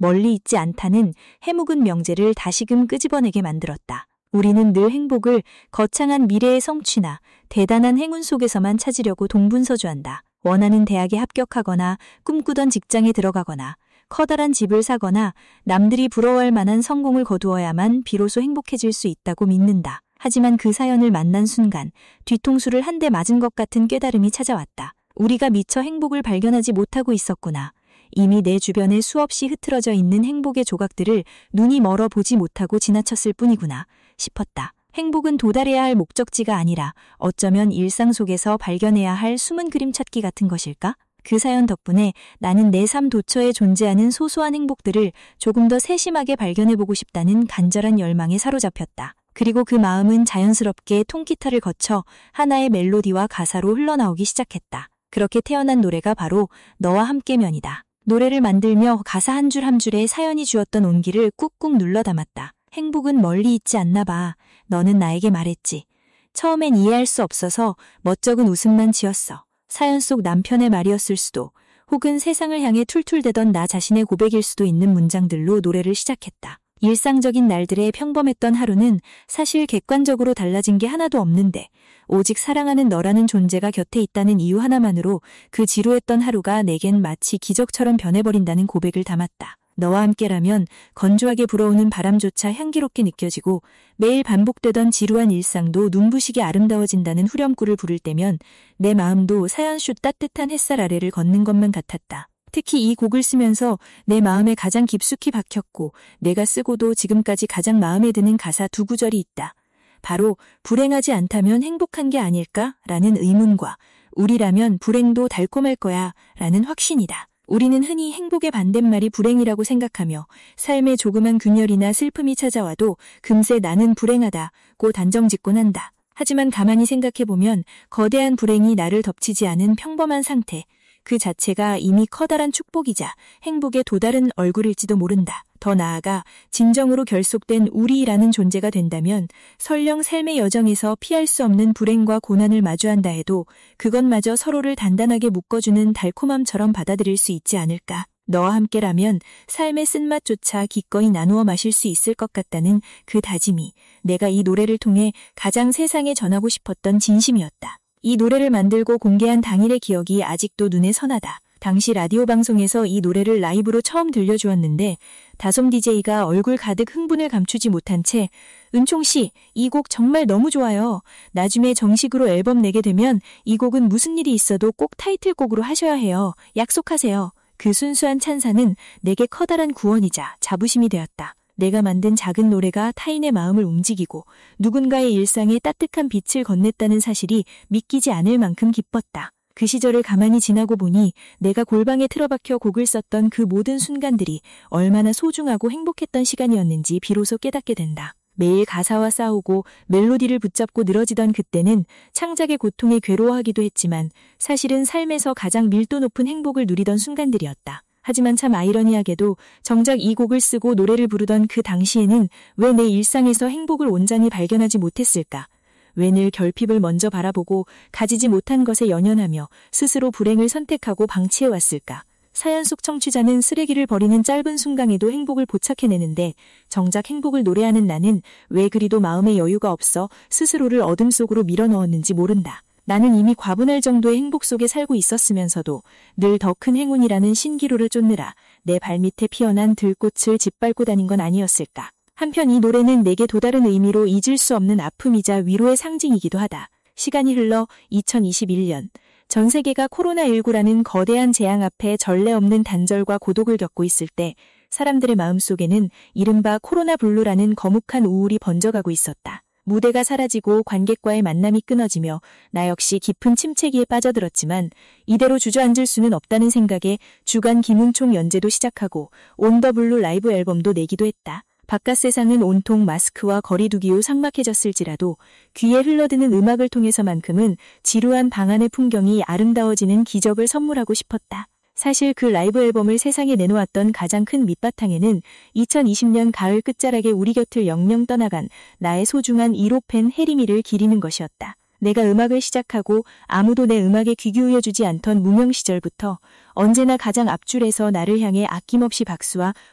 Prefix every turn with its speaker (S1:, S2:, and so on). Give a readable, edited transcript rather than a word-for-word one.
S1: 멀리 있지 않다는 해묵은 명제를 다시금 끄집어내게 만들었다. 우리는 늘 행복을 거창한 미래의 성취나 대단한 행운 속에서만 찾으려고 동분서주한다. 원하는 대학에 합격하거나 꿈꾸던 직장에 들어가거나 커다란 집을 사거나 남들이 부러워할 만한 성공을 거두어야만 비로소 행복해질 수 있다고 믿는다. 하지만 그 사연을 만난 순간 뒤통수를 한 대 맞은 것 같은 깨달음이 찾아왔다. 우리가 미처 행복을 발견하지 못하고 있었구나. 이미 내 주변에 수없이 흐트러져 있는 행복의 조각들을 눈이 멀어 보지 못하고 지나쳤을 뿐이구나 싶었다. 행복은 도달해야 할 목적지가 아니라 어쩌면 일상 속에서 발견해야 할 숨은 그림 찾기 같은 것일까? 그 사연 덕분에 나는 내 삶 도처에 존재하는 소소한 행복들을 조금 더 세심하게 발견해보고 싶다는 간절한 열망에 사로잡혔다. 그리고 그 마음은 자연스럽게 통기타를 거쳐 하나의 멜로디와 가사로 흘러나오기 시작했다. 그렇게 태어난 노래가 바로 너와 함께면이다. 노래를 만들며 가사 한 줄 한 줄에 사연이 주었던 온기를 꾹꾹 눌러 담았다. 행복은 멀리 있지 않나 봐. 너는 나에게 말했지. 처음엔 이해할 수 없어서 멋쩍은 웃음만 지었어. 사연 속 남편의 말이었을 수도, 혹은 세상을 향해 툴툴대던 나 자신의 고백일 수도 있는 문장들로 노래를 시작했다. 일상적인 날들의 평범했던 하루는 사실 객관적으로 달라진 게 하나도 없는데 오직 사랑하는 너라는 존재가 곁에 있다는 이유 하나만으로 그 지루했던 하루가 내겐 마치 기적처럼 변해버린다는 고백을 담았다. 너와 함께라면 건조하게 불어오는 바람조차 향기롭게 느껴지고 매일 반복되던 지루한 일상도 눈부시게 아름다워진다는 후렴구를 부를 때면 내 마음도 사연쇼 따뜻한 햇살 아래를 걷는 것만 같았다. 특히 이 곡을 쓰면서 내 마음에 가장 깊숙이 박혔고 내가 쓰고도 지금까지 가장 마음에 드는 가사 두 구절이 있다. 바로 불행하지 않다면 행복한 게 아닐까? 라는 의문과 우리라면 불행도 달콤할 거야 라는 확신이다. 우리는 흔히 행복의 반대말이 불행이라고 생각하며 삶에 조그만 균열이나 슬픔이 찾아와도 금세 나는 불행하다고 단정짓곤 한다. 하지만 가만히 생각해보면 거대한 불행이 나를 덮치지 않은 평범한 상태, 그 자체가 이미 커다란 축복이자 행복의 또 다른 얼굴일지도 모른다. 더 나아가 진정으로 결속된 우리라는 존재가 된다면 설령 삶의 여정에서 피할 수 없는 불행과 고난을 마주한다 해도 그것마저 서로를 단단하게 묶어주는 달콤함처럼 받아들일 수 있지 않을까. 너와 함께라면 삶의 쓴맛조차 기꺼이 나누어 마실 수 있을 것 같다는 그 다짐이 내가 이 노래를 통해 가장 세상에 전하고 싶었던 진심이었다. 이 노래를 만들고 공개한 당일의 기억이 아직도 눈에 선하다. 당시 라디오 방송에서 이 노래를 라이브로 처음 들려주었는데 다솜 DJ가 얼굴 가득 흥분을 감추지 못한 채 은총씨, 이 곡 정말 너무 좋아요. 나중에 정식으로 앨범 내게 되면 이 곡은 무슨 일이 있어도 꼭 타이틀곡으로 하셔야 해요. 약속하세요. 그 순수한 찬사는 내게 커다란 구원이자 자부심이 되었다. 내가 만든 작은 노래가 타인의 마음을 움직이고 누군가의 일상에 따뜻한 빛을 건넸다는 사실이 믿기지 않을 만큼 기뻤다. 그 시절을 가만히 지나고 보니 내가 골방에 틀어박혀 곡을 썼던 그 모든 순간들이 얼마나 소중하고 행복했던 시간이었는지 비로소 깨닫게 된다. 매일 가사와 싸우고 멜로디를 붙잡고 늘어지던 그때는 창작의 고통에 괴로워하기도 했지만 사실은 삶에서 가장 밀도 높은 행복을 누리던 순간들이었다. 하지만 참 아이러니하게도 정작 이 곡을 쓰고 노래를 부르던 그 당시에는 왜 내 일상에서 행복을 온전히 발견하지 못했을까? 왜 늘 결핍을 먼저 바라보고 가지지 못한 것에 연연하며 스스로 불행을 선택하고 방치해왔을까? 사연 속 청취자는 쓰레기를 버리는 짧은 순간에도 행복을 포착해내는데 정작 행복을 노래하는 나는 왜 그리도 마음의 여유가 없어 스스로를 어둠 속으로 밀어넣었는지 모른다. 나는 이미 과분할 정도의 행복 속에 살고 있었으면서도 늘 더 큰 행운이라는 신기루를 쫓느라 내 발밑에 피어난 들꽃을 짓밟고 다닌 건 아니었을까. 한편 이 노래는 내게 또 다른 의미로 잊을 수 없는 아픔이자 위로의 상징이기도 하다. 시간이 흘러 2021년, 전 세계가 코로나19라는 거대한 재앙 앞에 전례 없는 단절과 고독을 겪고 있을 때 사람들의 마음속에는 이른바 코로나 블루라는 거묵한 우울이 번져가고 있었다. 무대가 사라지고 관객과의 만남이 끊어지며 나 역시 깊은 침체기에 빠져들었지만 이대로 주저앉을 수는 없다는 생각에 주간 김은총 연재도 시작하고 온 더 블루 라이브 앨범도 내기도 했다. 바깥 세상은 온통 마스크와 거리두기로 삭막해졌을지라도 귀에 흘러드는 음악을 통해서만큼은 지루한 방 안의 풍경이 아름다워지는 기적을 선물하고 싶었다. 사실 그 라이브 앨범을 세상에 내놓았던 가장 큰 밑바탕에는 2020년 가을 끝자락에 우리 곁을 영영 떠나간 나의 소중한 1호 팬 혜림이를 기리는 것이었다. 내가 음악을 시작하고 아무도 내 음악에 귀 기울여주지 않던 무명 시절부터 언제나 가장 앞줄에서 나를 향해 아낌없이 박수와